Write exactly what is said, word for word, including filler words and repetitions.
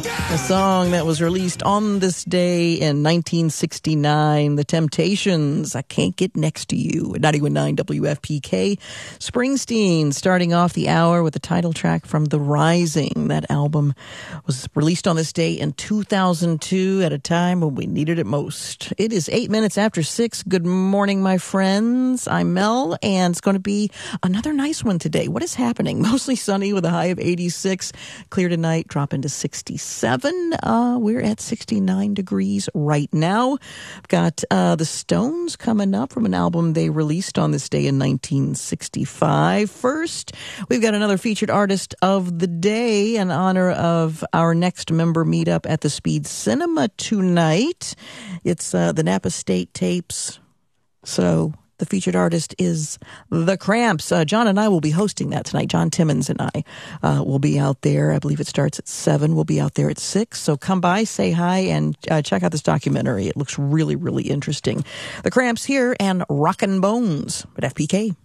A song that was released on this day in nineteen sixty-nine, The Temptations, I Can't Get Next to You, at ninety-one point nine W F P K. Springsteen starting off the hour with the title track from The Rising. That album was released on this day in two thousand two at a time when we needed it most. It is eight minutes after six. Good morning, my friends. I'm Mel, and it's going to be another nice one today. What is happening? Mostly sunny with a high of eighty-six. Clear tonight, drop into sixty-seven. Uh, we're at sixty-nine degrees right now. Got uh, the Stones coming up from an album they released on this day in nineteen sixty-five. First, we've got another featured artist of the day in honor of our next member meetup at the Speed Cinema tonight. It's uh, the Napa State Tapes. So the featured artist is The Cramps. Uh, John and I will be hosting that tonight. John Timmons and I uh, will be out there. I believe it starts at seven. We'll be out there at six. So come by, say hi, and uh, check out this documentary. It looks really, really interesting. The Cramps here and Rockin' Bones at F P K.